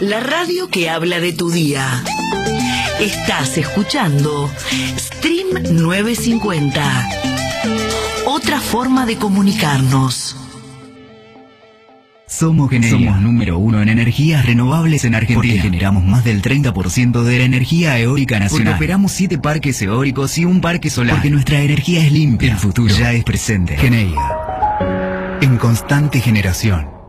la radio que habla de tu día. Estás escuchando Stream 950. Otra forma de comunicarnos. Somos Geneia. Somos número 1 en energías renovables en Argentina. Porque generamos más del 30% de la energía eólica nacional. Porque operamos 7 parques eólicos y un parque solar. Porque nuestra energía es limpia. El futuro ya es presente. Geneia. En constante generación.